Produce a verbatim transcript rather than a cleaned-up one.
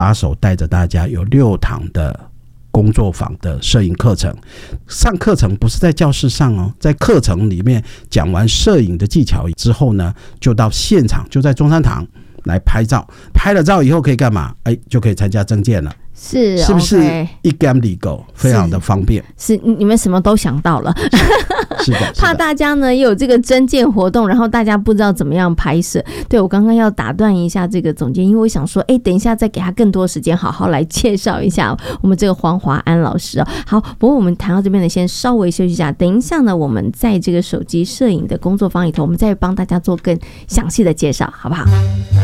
阿手带着大家有六堂的工作坊的摄影课程。上课程不是在教室上哦，在课程里面讲完摄影的技巧之后呢，就到现场，就在中山堂来拍照。拍了照以后可以干嘛？哎，就可以参加征件了。 是， 是不是 okay 一竿立够，非常的方便？ 是，是你们什么都想到了。 是的， 怕大家呢也有这个征件活动，然后大家不知道怎么样拍摄。对，我刚刚要打断一下这个总监，因为我想说，哎，等一下再给他更多时间，好好来介绍一下我们这个黄华安老师哦。好，不过我们谈到这边呢，先稍微休息一下。等一下呢，我们在这个手机摄影的工作坊里头，我们再帮大家做更详细的介绍，好不好？